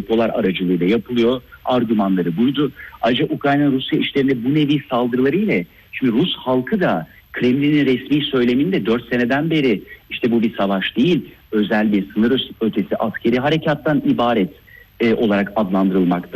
depolar aracılığıyla yapılıyor. Argümanları buydu. Ayrıca Ukrayna-Rusya işlerinde bu nevi saldırıları ile şimdi Rus halkı da Kremlin'in resmi söyleminde 4 seneden beri işte bu bir savaş değil, özel bir sınır ötesi askeri harekattan ibaret olarak adlandırılmakta.